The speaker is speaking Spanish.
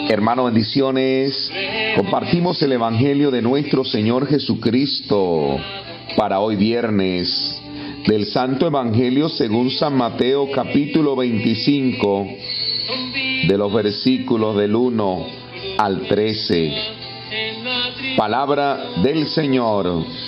Hermano, bendiciones. Compartimos el Evangelio de nuestro Señor Jesucristo para hoy viernes, del Santo Evangelio según San Mateo, capítulo 25, de los versículos del 1 al 13. Palabra del Señor.